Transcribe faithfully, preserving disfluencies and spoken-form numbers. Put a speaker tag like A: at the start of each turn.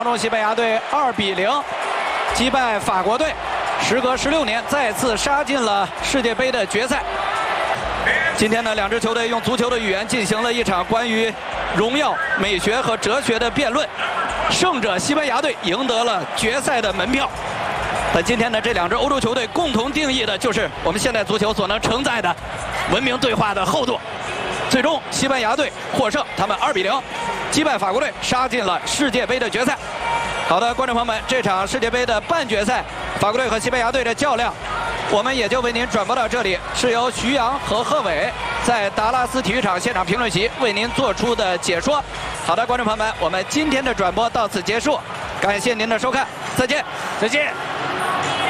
A: 当中，西班牙队二比零击败法国队，时隔十六年再次杀进了世界杯的决赛。今天呢，两支球队用足球的语言进行了一场关于荣耀、美学和哲学的辩论。胜者西班牙队赢得了决赛的门票。但今天呢，这两支欧洲球队共同定义的就是我们现代足球所能承载的文明对话的厚度。最终，西班牙队获胜，他们二比零击败法国队，杀进了世界杯的决赛。好的，观众朋友们，这场世界杯的半决赛，法国队和西班牙队的较量，我们也就为您转播到这里，是由徐阳和贺伟在达拉斯体育场现场评论席为您做出的解说。好的，观众朋友们，我们今天的转播到此结束，感谢您的收看，再见，
B: 再见。